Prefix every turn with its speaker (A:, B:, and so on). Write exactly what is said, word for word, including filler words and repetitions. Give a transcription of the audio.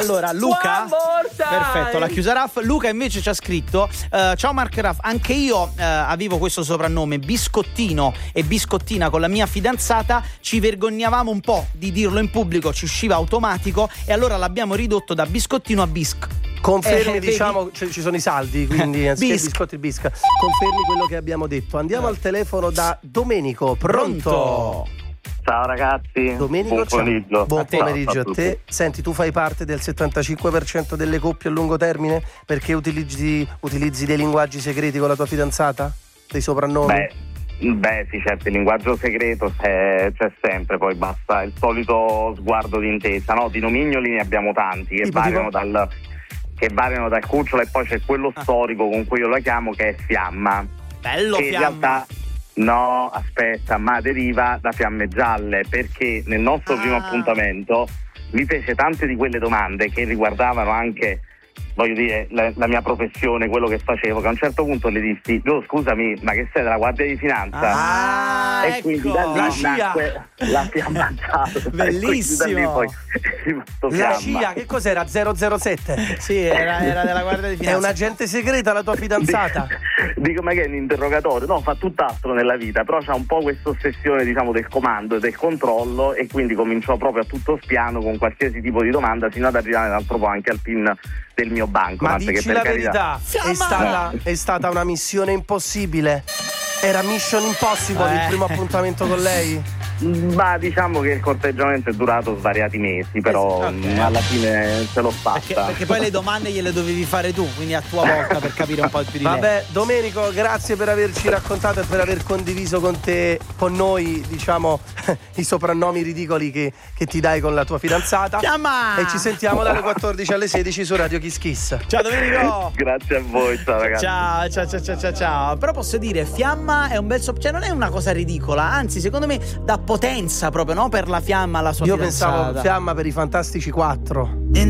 A: Allora, Luca,
B: One more time.
A: perfetto, la chiusa Raff. Luca invece ci ha scritto: uh, ciao Mark Raff, anche io uh, avevo questo soprannome, Biscottino e Biscottina, con la mia fidanzata ci vergognavamo un po' di dirlo in pubblico, ci usciva automatico e allora l'abbiamo ridotto da Biscottino a Bisc.
C: Confermi,
A: Eh,
C: diciamo, c- ci sono i saldi, quindi anziché
A: Bisc.
C: biscotti bisca. Confermi quello che abbiamo detto. Andiamo al telefono da Domenico. Pronto?
A: Pronto?
D: Ciao ragazzi,
C: Domenico,
D: buon
C: ciao.
D: pomeriggio.
C: Buon
D: A te.
C: pomeriggio
D: Ciao
C: a te. Senti, tu fai parte del settantacinque per cento delle coppie a lungo termine perché utilizzi, utilizzi dei linguaggi segreti con la tua fidanzata? Dei soprannomi?
D: Beh, beh sì, certo, il linguaggio segreto c'è, c'è sempre, poi basta il solito sguardo d'intesa, no? Di nomignoli ne abbiamo tanti che
C: Tipo,
D: variano
C: tipo?
D: dal che variano dal cucciolo e poi c'è quello storico con cui io la chiamo che è Fiamma.
A: Bello,
D: che in
A: Fiamma.
D: realtà no, aspetta, ma deriva da Fiamme Gialle, perché nel nostro
A: Ah.
D: primo appuntamento mi fece tante di quelle domande che riguardavano anche, voglio dire, la, la mia professione, quello che facevo, che a un certo punto le dissi: oh, scusami, ma che sei della Guardia di Finanza?
A: Ah,
D: e
A: ecco.
D: quindi da lì
C: La C I A.
D: nacque la Fiamma Gialla.
A: Bellissimo.
D: E quindi da lì poi è rimasto
C: La
D: Fiamma.
C: C I A, che cos'era? zero zero sette?
A: Sì, era, era della Guardia di
C: È
A: Finanza.
C: un'agente segreta la tua fidanzata?
D: Dico, ma che è un interrogatorio? No, fa tutt'altro nella vita, però c'ha un po' questa ossessione, diciamo, del comando e del controllo, e quindi cominciò proprio a tutto spiano con qualsiasi tipo di domanda, fino ad arrivare un altro po' anche al pin del mio banco.
C: Ma
D: che
C: dici
D: per
C: la
D: carità-
C: verità, è stata, è stata una missione impossibile? Era Mission Impossible
A: Eh.
C: il primo appuntamento con lei?
D: Ma diciamo che il corteggiamento è durato svariati mesi, però
A: Ok.
D: mh, alla fine ce l'ho
A: Perché,
D: fatta.
A: perché poi le domande gliele dovevi fare tu, quindi a tua volta, per capire un po' più di lei.
C: Vabbè, Domenico, grazie per averci raccontato e per aver condiviso con te, con noi, diciamo, i soprannomi ridicoli che, che ti dai con la tua fidanzata.
A: Chiama!
C: E ci sentiamo dalle quattordici alle sedici su Radio Kiss Kiss.
A: Ciao Domenico!
D: Grazie a voi, ciao ragazzi.
A: Ciao, ciao, ciao, ciao, ciao, ciao. Però posso dire, Fiamma è un bel sop- cioè non è una cosa ridicola, anzi secondo me dà potenza proprio, no? Per la Fiamma alla sua
C: Io
A: fidanzata.
C: pensavo Fiamma per i Fantastici quattro.